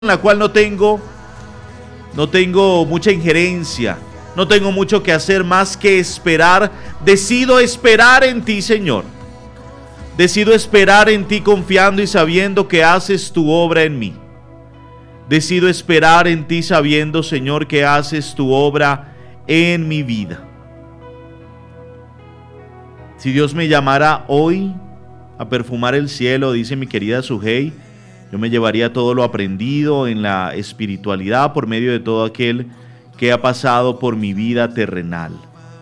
en la cual no tengo mucha injerencia, no tengo mucho que hacer más que esperar. Decido esperar en ti, Señor. Decido esperar en ti confiando y sabiendo que haces tu obra en mí. Decido esperar en ti sabiendo, Señor, que haces tu obra en mi vida. Si Dios me llamara hoy a perfumar el cielo, dice mi querida Sujei, yo me llevaría todo lo aprendido en la espiritualidad por medio de todo aquel que ha pasado por mi vida terrenal.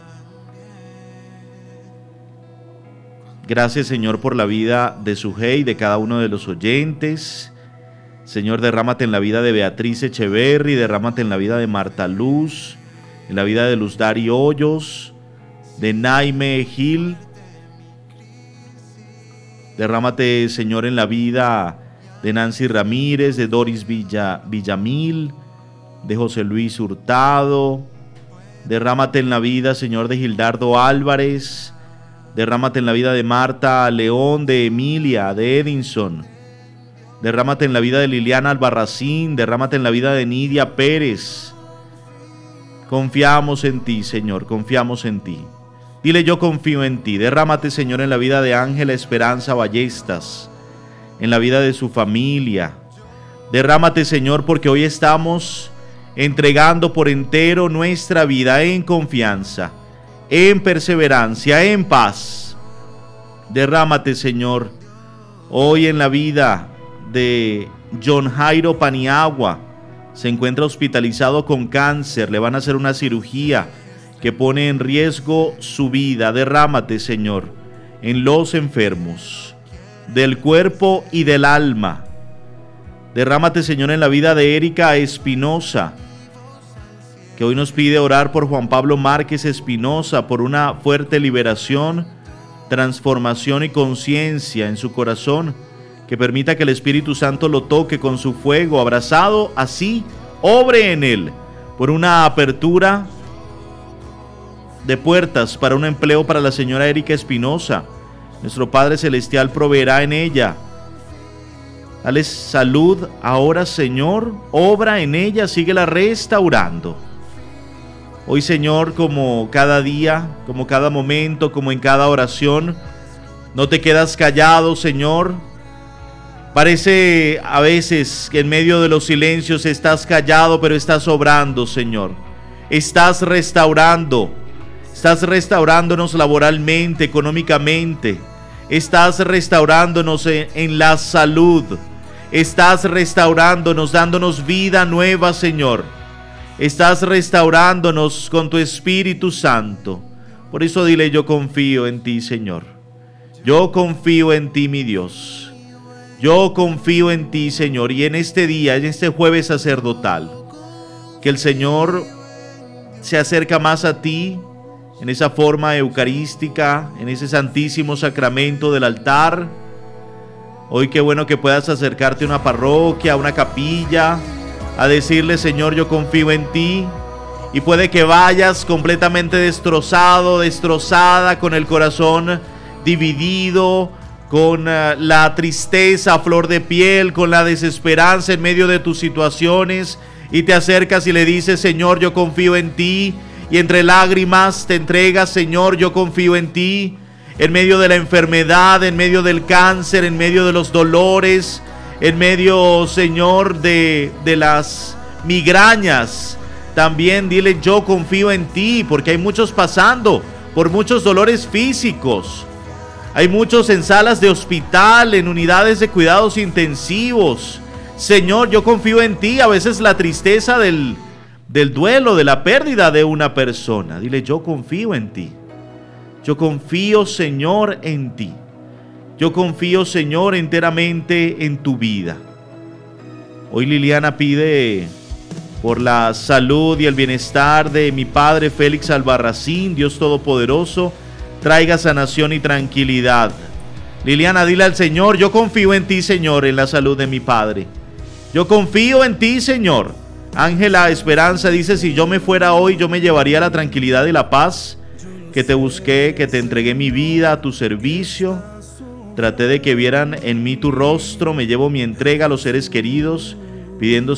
Gracias, Señor, por la vida de Sujei, de cada uno de los oyentes. Señor, derrámate en la vida de Beatriz Echeverry, derrámate en la vida de Marta Luz, en la vida de Luz Dari Hoyos, de Naime Gil. Derrámate, Señor, en la vida de Nancy Ramírez, de Doris Villamil, de José Luis Hurtado. Derrámate en la vida, Señor, de Gildardo Álvarez. Derrámate en la vida de Marta León, de Emilia, de Edinson. Derrámate en la vida de Liliana Albarracín. Derrámate en la vida de Nidia Pérez. Confiamos en ti, Señor, confiamos en ti. Dile: yo confío en ti. Derrámate, Señor, en la vida de Ángela Esperanza Ballestas, en la vida de su familia. Derrámate, Señor, porque hoy estamos entregando por entero nuestra vida en confianza, en perseverancia, en paz. Derrámate, Señor, hoy en la vida de John Jairo Paniagua. Se encuentra hospitalizado con cáncer, le van a hacer una cirugía que pone en riesgo su vida. Derrámate, Señor, en los enfermos del cuerpo y del alma. Derrámate, Señor, en la vida de Erika Espinosa, que hoy nos pide orar por Juan Pablo Márquez Espinosa, por una fuerte liberación, transformación y conciencia en su corazón, que permita que el Espíritu Santo lo toque con su fuego, abrazado así, obre en él, por una apertura de puertas para un empleo para la señora Erika Espinosa. Nuestro Padre Celestial proveerá en ella. Dale salud ahora, Señor, obra en ella, síguela restaurando. Hoy, Señor, como cada día, como cada momento, como en cada oración, no te quedas callado, Señor. Parece a veces que en medio de los silencios estás callado, pero estás obrando, Señor. Estás restaurándonos laboralmente, económicamente. Estás restaurándonos en la salud. Estás restaurándonos, dándonos vida nueva, Señor. Estás restaurándonos con tu Espíritu Santo. Por eso dile: yo confío en ti, Señor. Yo confío en ti, mi Dios. Yo confío en ti, Señor. Y en este día, en este jueves sacerdotal, que el Señor se acerca más a ti en esa forma eucarística, en ese santísimo sacramento del altar. Hoy qué bueno que puedas acercarte a una parroquia, a una capilla, a decirle: Señor, yo confío en ti. Y puede que vayas completamente destrozado, destrozada, con el corazón dividido, con la tristeza a flor de piel, con la desesperanza en medio de tus situaciones, y te acercas y le dices: Señor, yo confío en ti. Y entre lágrimas te entregas: Señor, yo confío en ti. En medio de la enfermedad, en medio del cáncer, en medio de los dolores, en medio, Señor, de las migrañas, también dile: yo confío en ti, porque hay muchos pasando por muchos dolores físicos. Hay muchos en salas de hospital, en unidades de cuidados intensivos. Señor, yo confío en ti. A veces la tristeza del duelo, de la pérdida de una persona. Dile: yo confío en ti. Yo confío, Señor, en ti. Yo confío, Señor, enteramente en tu vida. Hoy Liliana pide por la salud y el bienestar de mi padre Félix Albarracín. Dios Todopoderoso traiga sanación y tranquilidad. Liliana, dile al Señor: yo confío en ti, Señor, en la salud de mi padre. Yo confío en ti, Señor. Ángela Esperanza dice: si yo me fuera hoy, yo me llevaría la tranquilidad y la paz que te busqué, que te entregué mi vida a tu servicio. Traté de que vieran en mí tu rostro, me llevo mi entrega a los seres queridos, pidiendo